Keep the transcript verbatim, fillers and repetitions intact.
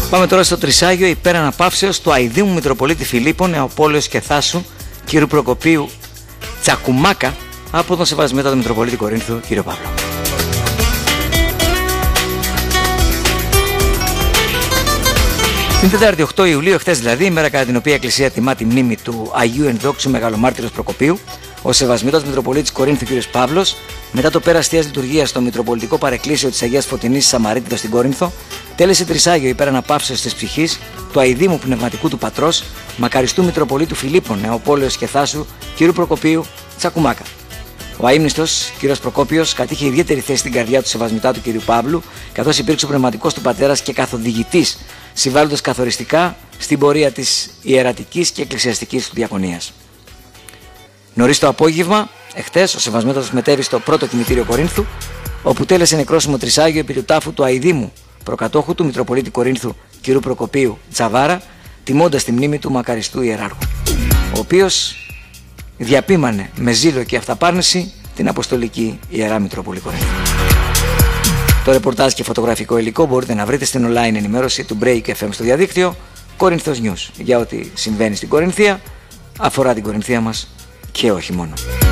Πάμε τώρα στο Τρισάγιο υπέρ αναπαύσεως του Αηδήμου Μητροπολίτη Φιλίππων, Νεοπόλεως και Θάσου, κ. Προκοπίου Τσακουμάκα, από τον Σεβασμιότατο Μητροπολίτη Κορίνθου, κ. Παύλο. Την Τετάρτη οκτώ Ιουλίου, εχθές δηλαδή, ημέρα κατά την οποία η Εκκλησία τιμά τη μνήμη του Αγίου Ενδόξου Μεγαλομάρτυρος Προκοπίου, ο Σεβασμιότατος Μητροπολίτης Κορίνθου κ. Παύλος, μετά το πέρας θείας λειτουργίας στο Μητροπολιτικό Παρεκκλήσιο της Αγίας Φωτεινής Σαμαρίτιδος στην Κόρινθο, τέλεσε Τρισάγιο υπέρ αναπαύσεως της ψυχής του Αηδήμου Πνευματικού του Πατρός, μακαριστού Μητροπολίτου Φιλίππων, Νεοπόλεως και Θάσου, κ. Προκοπίου Τσακουμάκα. Ο αείμνηστος κ. Προκόπιος κατήχε ιδιαίτερη θέση στην καρδιά του Σεβασμιωτάτου κ. Παύλου, καθώς υπήρξε ο πνευματικός του πατέρας και καθοδηγητής, συμβάλλοντας καθοριστικά στην πορεία της ιερατικής και εκκλησιαστικής του διακονίας. Νωρίς το απόγευμα, εχθές, ο Σεβασμιότατος μετέβη στο πρώτο κημητήριο Κορίνθου, όπου τέλεσε νεκρόσιμο Τρισάγιο επί του τάφου του Αηδήμου προκατόχου του Μητροπολίτη Κορίνθου κ. Προκοπίου Τζαβάρα, τιμώντας τη μνήμη του μακαριστού ιεράρχου, ο οποίος διαπίμανε με ζήλο και αυταπάρνηση την Αποστολική Ιερά Μητρόπολη Κορίνθου. Το ρεπορτάζ και φωτογραφικό υλικό μπορείτε να βρείτε στην online ενημέρωση του Break εφ εμ στο διαδίκτυο Κορίνθος News, για ό,τι συμβαίνει στην Κορινθία, αφορά την Κορινθία μας και όχι μόνο.